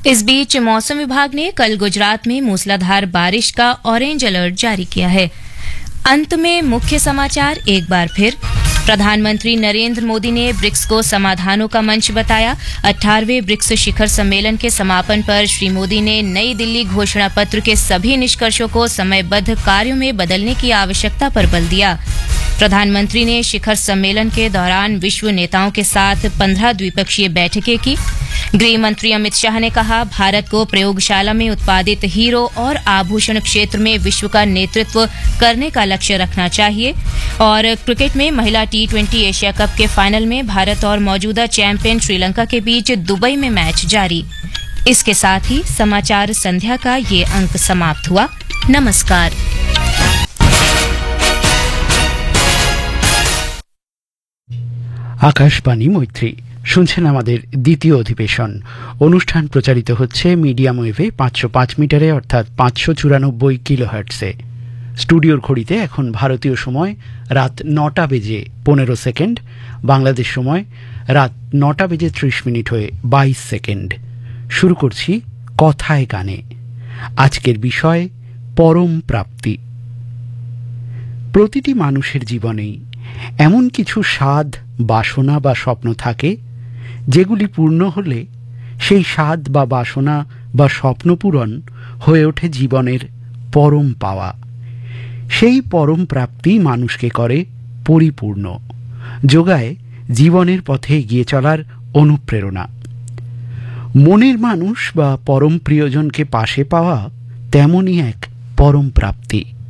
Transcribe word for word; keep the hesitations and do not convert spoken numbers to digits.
इस बीच मौसम विभाग ने कल गुजरात में मूसलाधार बारिश का ऑरेंज अलर्ट जारी किया है। अंत में मुख्य समाचार एक बार फिर। प्रधानमंत्री नरेंद्र मोदी ने ब्रिक्स को समाधानों का मंच बताया। अठारहवें ब्रिक्स शिखर सम्मेलन के समापन पर श्री मोदी ने नई दिल्ली घोषणा पत्र के सभी निष्कर्षों को समयबद्ध कार्यों में बदलने की आवश्यकता पर बल दिया। प्रधानमंत्री ने शिखर सम्मेलन के दौरान विश्व नेताओं के साथ पंद्रह द्विपक्षीय बैठकें की। गृह मंत्री अमित शाह ने कहा, भारत को प्रयोगशाला में उत्पादित हीरो और आभूषण क्षेत्र में विश्व का नेतृत्व करने का लक्ष्य रखना चाहिए। और क्रिकेट में महिला टी ट्वेंटी एशिया कप के फाइनल में भारत और मौजूदा चैंपियन श्रीलंका के बीच दुबई में मैच जारी। इसके साथ ही समाचार संध्या का ये अंक समाप्त हुआ। नमस्कार। आकाशवाणी मैत्री শুনছেন আমাদের দ্বিতীয় অধিবেশন। অনুষ্ঠান প্রচারিত হচ্ছে মিডিয়াম ওয়েভে পাঁচশো পাঁচ মিটারে অর্থাৎ পাঁচশো চুরানব্বই কিলো হার্টসে। স্টুডিওর ঘড়িতে এখন ভারতীয় সময় রাত নটা বেজে পনেরো সেকেন্ড, বাংলাদেশ সময় রাত নটা বেজে ত্রিশ মিনিট হয়ে বাইশ সেকেন্ড। শুরু করছি কথায় গানে। আজকের বিষয় পরম প্রাপ্তি। প্রতিটি মানুষের জীবনেই এমন কিছু স্বাদ, বাসনা বা স্বপ্ন থাকে যেগুলি পূর্ণ হলে সেই স্বাদ বা বাসনা বা স্বপ্ন পূরণ হয়ে ওঠে জীবনের পরম পাওয়া। সেই পরম প্রাপ্তি মানুষকে করে পরিপূর্ণ, যোগায় জীবনের পথে এগিয়ে চলার অনুপ্রেরণা। মনের মানুষ বা পরম প্রিয়জনকে পাশে পাওয়া তেমনই এক পরম প্রাপ্তি।